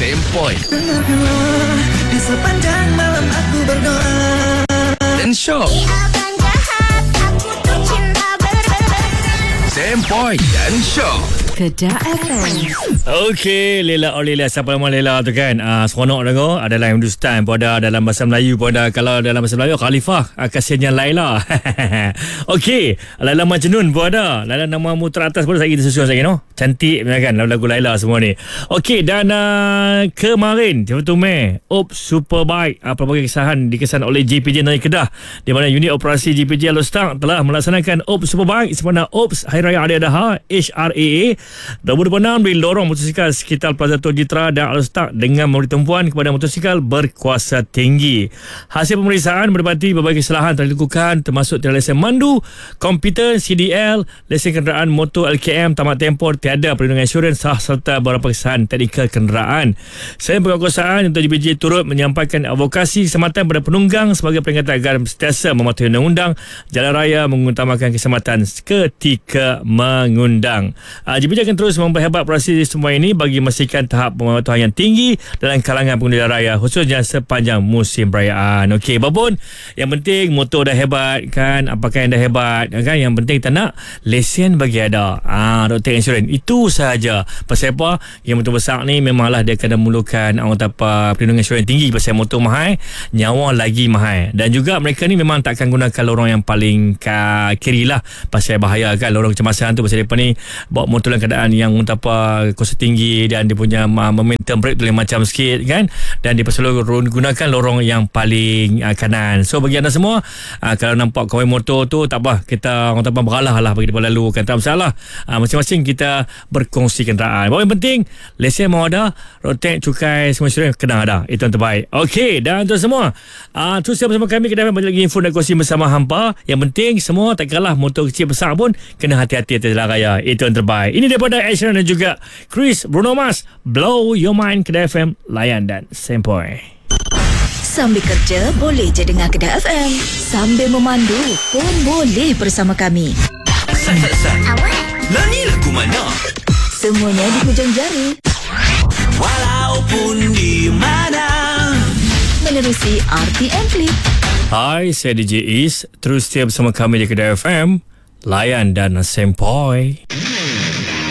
Sempoi Di sepanjang malam aku berdoa dan Syok. Abang jahat, aku tuh cinta Sempoi dan Syok. Kedah FM. Okey, Lela Lela, siapa nama Lela tu kan? Seronok dengar. Ada dalam Hindustan pun ada, dalam bahasa Melayu pun ada. Kalau dalam bahasa Melayu, Khalifah, kasihannya Laila. Okey, Laila Majnun pun ada. Laila nama muter atas pun saya kita susun lagi, no? Cantik kan lagu Laila semua ni. Okey, dan kemarin 21 Mei, Superbike pelbagai kesahan dikesan oleh JPJ Negeri Kedah, di mana unit operasi JPJ Alostak telah melaksanakan Superbike sempena Hari Raya Adha HRAA 2026 di lorong motosikal sekitar Plaza Tol Jitra dan Alostak dengan memberi tumpuan kepada motosikal berkuasa tinggi. Hasil pemeriksaan mendapati berbagai kesalahan telah dilakukan, termasuk tiada lesen mandu, komputer, CDL, lesen kenderaan motor LKM, tamat tempoh, tiada perlindungan insurans serta beberapa kesalahan teknikal kenderaan. Selain penguasaan, untuk JPJ turut menyampaikan advokasi keselamatan pada penunggang sebagai peringatan agar sentiasa mematuhi undang-undang jalan raya, mengutamakan keselamatan ketika mengundang. JPJ akan terus memperhebat operasi semua ini bagi memastikan tahap pematuhan yang tinggi dalam kalangan pengguna jalan raya, khususnya sepanjang musim perayaan. Okey, apapun yang penting motor dah hebat kan, apakah yang dah hebat kan, yang penting kita nak lesen bagi ada. Doktor insurans itu sahaja. Pasal apa? Yang motor besar ni memanglah dia akan memerlukan perlindungan insurans tinggi. Pasal motor mahal, nyawa lagi mahal. Dan juga mereka ni memang takkan gunakan lorong yang paling kiri lah, pasal bahaya kan, lorong kecemasan tu. Pasal mereka ni bawa motor dalam keadaan yang kuasa tinggi dan dia punya momentum brake tu macam sikit kan, dan dia perlu gunakan lorong yang paling kanan. So bagi anda semua, kalau nampak kawan motor tu, tak apa, kita beralah lah bagi dia lalu kan, tak masalah. Masing-masing kita berkongsi kenderaan. Bahawa yang penting lesen mau ada, road tax, cukai, semua insurans kena ada. Itu yang terbaik. Okey, dan tu semua terus bersama kami, kita dapat banyak lagi info dan kongsi bersama hampa. Yang penting semua tak kalah, motor kecil besar pun kena hati-hati atas jalan raya. Itu yang terbaik. Ini daripada Ed Sheeran dan juga Chris Bruno Mars, Blow Your Mind. Kedah FM, layan dan sempoi. Sambil kerja boleh je dengar Kedah FM. Sambil memandu pun boleh bersama kami. Lah ni lagu mana? Semuanya di hujung jari. Walaupun di mana. Menerusi RTM Clip. Hai, saya DJ Is. Terus setia bersama kami di Kedah FM, layan dan sempoi.